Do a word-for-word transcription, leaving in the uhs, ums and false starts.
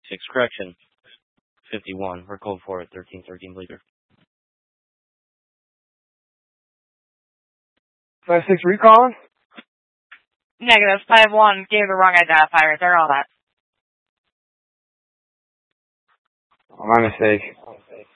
six, correction. fifty-one. We're code for it. thirteen thirteen, bleeper. five six, recalling? Negative. five one, gave the wrong identifier. They're all that. Oh, my mistake.